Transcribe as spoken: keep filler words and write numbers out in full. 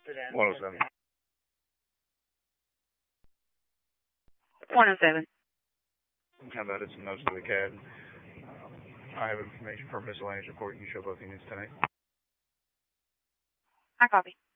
one oh seven. one oh seven. How about it's some notes to the C A D? Um, I have information for miscellaneous report. You show both units tonight. I copy.